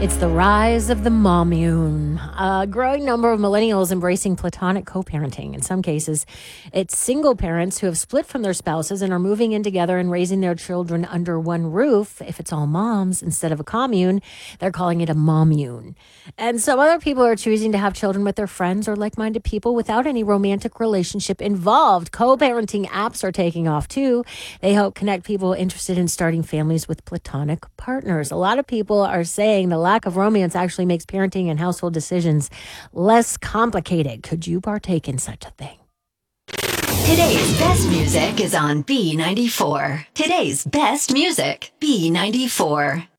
It's the rise of the mommune. A growing number of millennials embracing platonic co-parenting. In some cases, it's single parents who have split from their spouses and are moving in together and raising their children under one roof. If it's all moms instead of a commune, they're calling it a mommune. And some other people are choosing to have children with their friends or like-minded people without any romantic relationship involved. Co-parenting apps are taking off too. They help connect people interested in starting families with platonic partners. A lot of people are saying the lack of romance actually makes parenting and household decisions less complicated. Could you partake in such a thing? Today's best music is on B94. Today's best music, B94.